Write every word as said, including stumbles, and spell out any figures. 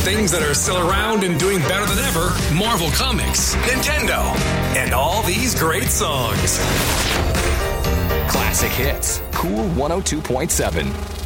Things that are still around and doing better than ever, Marvel Comics, Nintendo, and all these great songs. Classic Hits, Cool one oh two point seven.